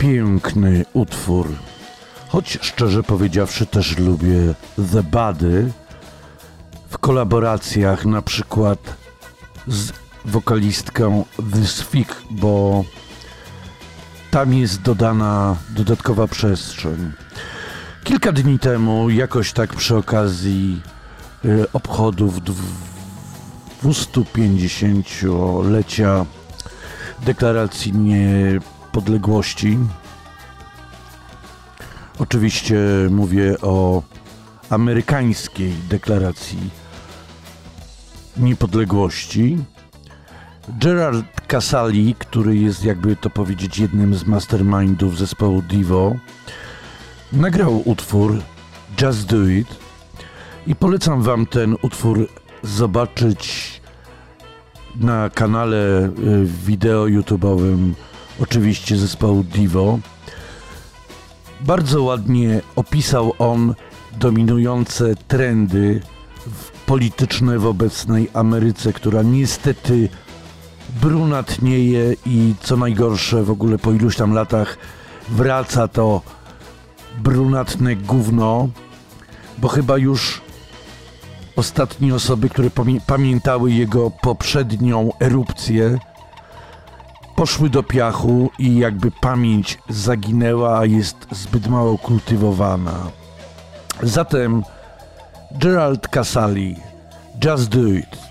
Piękny utwór. Choć szczerze powiedziawszy też lubię The Body w kolaboracjach na przykład z wokalistką This Fig, bo tam jest dodana dodatkowa przestrzeń. Kilka dni temu, jakoś tak przy okazji obchodów 250-lecia deklaracji niepodległości, oczywiście mówię o amerykańskiej deklaracji niepodległości, Gerald Casale, który jest, jakby to powiedzieć, jednym z mastermindów zespołu Devo, nagrał utwór Just Do It i polecam wam ten utwór zobaczyć na kanale wideo YouTube'owym, oczywiście zespołu Devo. Bardzo ładnie opisał on dominujące trendy polityczne w obecnej Ameryce, która niestety brunatnieje i co najgorsze w ogóle po iluś tam latach wraca to brunatne gówno, bo chyba już ostatnie osoby, które pamiętały jego poprzednią erupcję, poszły do piachu i jakby pamięć zaginęła, a jest zbyt mało kultywowana. Zatem Gerald Casale, Just Do It.